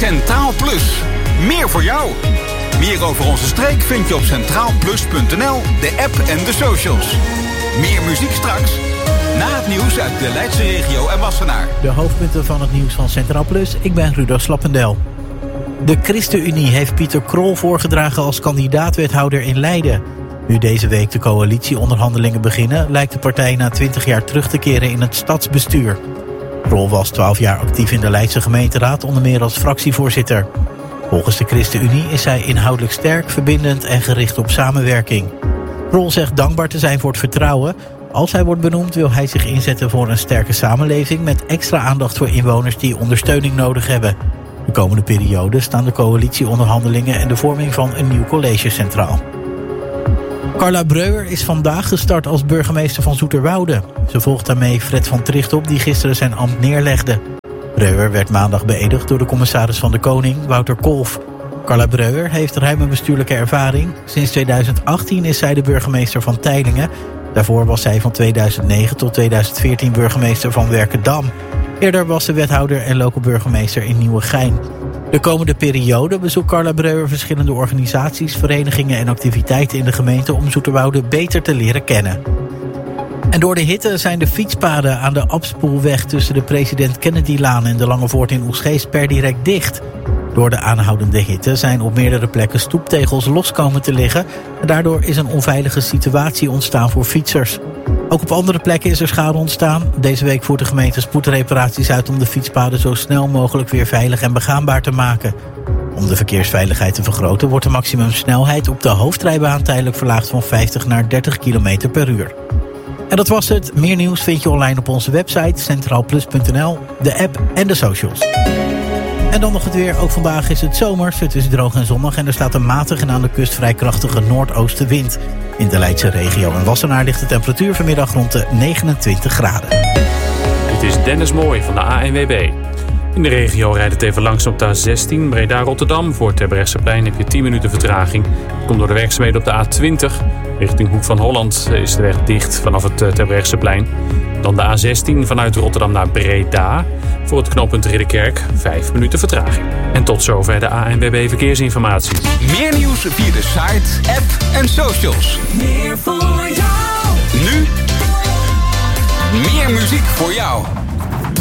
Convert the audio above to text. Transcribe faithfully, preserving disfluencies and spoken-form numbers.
Centraal Plus. Meer voor jou. Meer over onze streek vind je op centraal plus punt n l, de app en de socials. Meer muziek straks. Na het nieuws uit de Leidse regio en Wassenaar. De hoofdpunten van het nieuws van Centraal Plus. Ik ben Rudolf Slappendel. De ChristenUnie heeft Pieter Krol voorgedragen als kandidaat-wethouder in Leiden. Nu deze week de coalitieonderhandelingen beginnen, lijkt de partij na twintig jaar terug te keren in het stadsbestuur. Krol was twaalf jaar actief in de Leidse gemeenteraad, onder meer als fractievoorzitter. Volgens de ChristenUnie is hij inhoudelijk sterk, verbindend en gericht op samenwerking. Krol zegt dankbaar te zijn voor het vertrouwen. Als hij wordt benoemd wil hij zich inzetten voor een sterke samenleving met extra aandacht voor inwoners die ondersteuning nodig hebben. De komende periode staan de coalitieonderhandelingen en de vorming van een nieuw college centraal. Carla Breuer is vandaag gestart als burgemeester van Zoeterwoude. Ze volgt daarmee Fred van Tricht op, die gisteren zijn ambt neerlegde. Breuer werd maandag beëdigd door de commissaris van de Koning, Wouter Kolff. Carla Breuer heeft ruime bestuurlijke ervaring. Sinds tweeduizend achttien is zij de burgemeester van Teylingen. Daarvoor was zij van tweeduizend negen tot tweeduizend veertien burgemeester van Werkendam. Eerder was ze wethouder en lokale burgemeester in Nieuwegein. De komende periode bezoekt Carla Breuer verschillende organisaties, verenigingen en activiteiten in de gemeente om Zoeterwoude beter te leren kennen. En door de hitte zijn de fietspaden aan de Abspoelweg tussen de President Kennedylaan en de Langevoort in Oegstgeest per direct dicht. Door de aanhoudende hitte zijn op meerdere plekken stoeptegels los komen te liggen en daardoor is een onveilige situatie ontstaan voor fietsers. Ook op andere plekken is er schade ontstaan. Deze week voert de gemeente spoedreparaties uit om de fietspaden zo snel mogelijk weer veilig en begaanbaar te maken. Om de verkeersveiligheid te vergroten wordt de maximumsnelheid op de hoofdrijbaan tijdelijk verlaagd van vijftig naar dertig kilometer per uur. En dat was het. Meer nieuws vind je online op onze website centraal plus punt n l, de app en de socials. En dan nog het weer. Ook vandaag is het zomers. Het is droog en zonnig en er staat een matige en aan de kust vrij krachtige noordoostenwind. In de Leidse regio en Wassenaar ligt de temperatuur vanmiddag rond de negenentwintig graden. Dit is Dennis Mooij van de A N W B. In de regio rijdt het even langs op de A zestien Breda-Rotterdam. Voor Terbrechtseplein heb je tien minuten vertraging. Het komt door de werkzaamheden op de A twintig. Richting Hoek van Holland is de weg dicht vanaf het Terbrechtseplein. Dan de A zestien vanuit Rotterdam naar Breda. Voor het knooppunt Ridderkerk vijf minuten vertraging. En tot zover de A N W B Verkeersinformatie. Meer nieuws via de site, app en socials. Meer voor jou. Nu meer muziek voor jou.